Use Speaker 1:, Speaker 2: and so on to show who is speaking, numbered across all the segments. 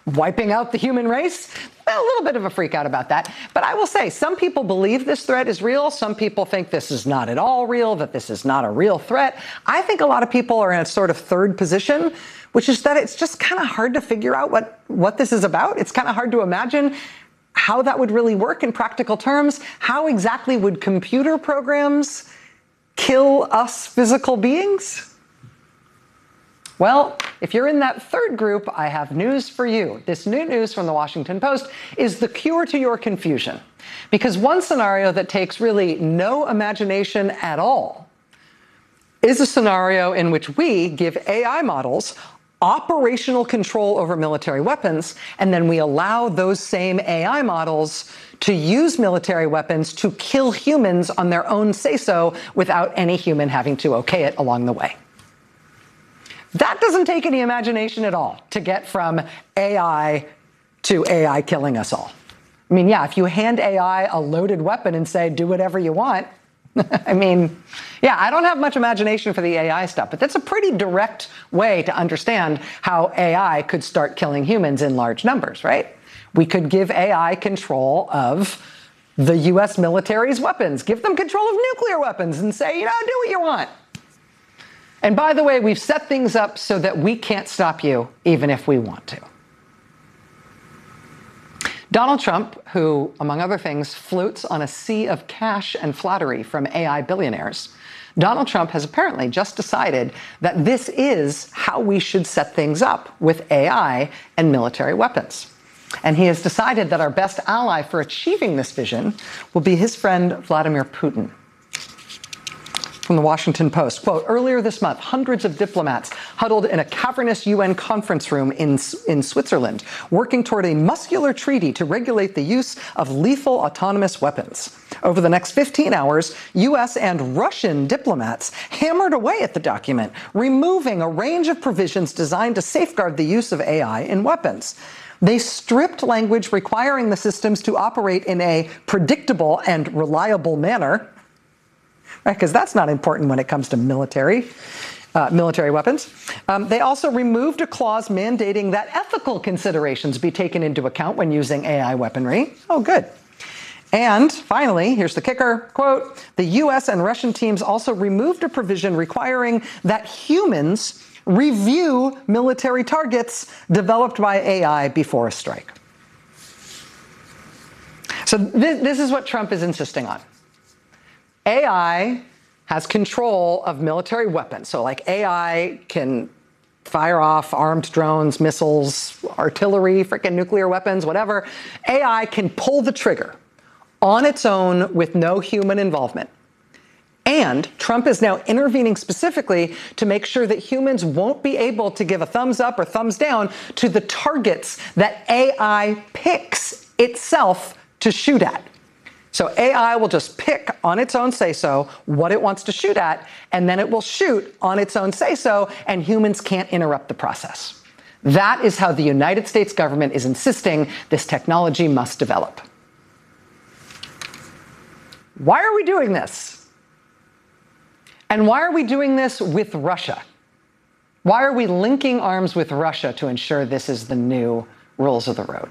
Speaker 1: wiping out the human race? A little bit of a freak out about that. But I will say, some people believe this threat is real. Some people think this is not at all real, that this is not a real threat. I think a lot of people are in a sort of third position, which is that it's just kind of hard to figure out what this is about. It's kind of hard to imagine how that would really work in practical terms. How exactly would computer programs kill us physical beings? Well, if you're in that third group, I have news for you. This new news from the Washington Post is the cure to your confusion. Because one scenario that takes really no imagination at all is a scenario in which we give AI models operational control over military weapons, and then we allow those same AI models to use military weapons to kill humans on their own say-so without any human having to okay it along the way. That doesn't take any imagination at all to get from AI to AI killing us all. I mean, yeah, if you hand AI a loaded weapon and say, do whatever you want, I mean, yeah, I don't have much imagination for the AI stuff, but that's a pretty direct way to understand how AI could start killing humans in large numbers, right? We could give AI control of the US military's weapons, give them control of nuclear weapons and say, do what you want. And by the way, we've set things up so that we can't stop you even if we want to. Donald Trump, who, among other things, floats on a sea of cash and flattery from AI billionaires, Donald Trump has apparently just decided that this is how we should set things up with AI and military weapons. And he has decided that our best ally for achieving this vision will be his friend Vladimir Putin. From the Washington Post, quote, earlier this month, hundreds of diplomats huddled in a cavernous UN conference room in Switzerland, working toward a muscular treaty to regulate the use of lethal autonomous weapons. Over the next 15 hours, US and Russian diplomats hammered away at the document, removing a range of provisions designed to safeguard the use of AI in weapons. They stripped language requiring the systems to operate in a predictable and reliable manner, because that's not important when it comes to military weapons. They also removed a clause mandating that ethical considerations be taken into account when using AI weaponry. Oh, good. And finally, here's the kicker, quote, the US and Russian teams also removed a provision requiring that humans review military targets developed by AI before a strike. So this is what Trump is insisting on. AI has control of military weapons. So like AI can fire off armed drones, missiles, artillery, freaking nuclear weapons, whatever. AI can pull the trigger on its own with no human involvement. And Trump is now intervening specifically to make sure that humans won't be able to give a thumbs up or thumbs down to the targets that AI picks itself to shoot at. So AI will just pick on its own say-so what it wants to shoot at, and then it will shoot on its own say-so, and humans can't interrupt the process. That is how the United States government is insisting this technology must develop. Why are we doing this? And why are we doing this with Russia? Why are we linking arms with Russia to ensure this is the new rules of the road?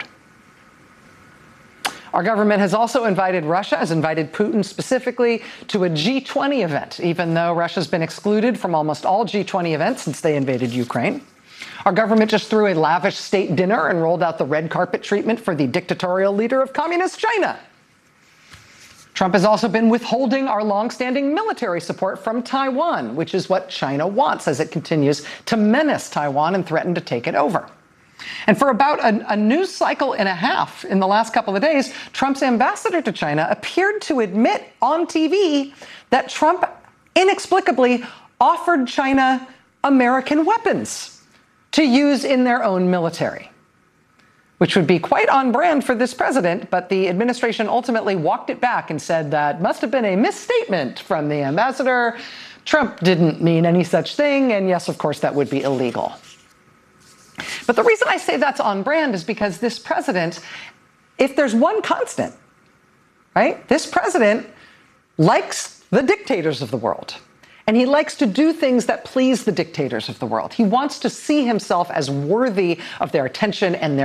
Speaker 1: Our government has also invited Russia, has invited Putin specifically to a G20 event, even though Russia's been excluded from almost all G20 events since they invaded Ukraine. Our government just threw a lavish state dinner and rolled out the red carpet treatment for the dictatorial leader of communist China. Trump has also been withholding our longstanding military support from Taiwan, which is what China wants as it continues to menace Taiwan and threaten to take it over. And for about a news cycle and a half in the last couple of days, Trump's ambassador to China appeared to admit on TV that Trump inexplicably offered China American weapons to use in their own military, which would be quite on brand for this president, but the administration ultimately walked it back and said that must have been a misstatement from the ambassador. Trump didn't mean any such thing, and yes, of course, that would be illegal. But the reason I say that's on brand is because this president, if there's one constant, right? This president likes the dictators of the world. And he likes to do things that please the dictators of the world. He wants to see himself as worthy of their attention and their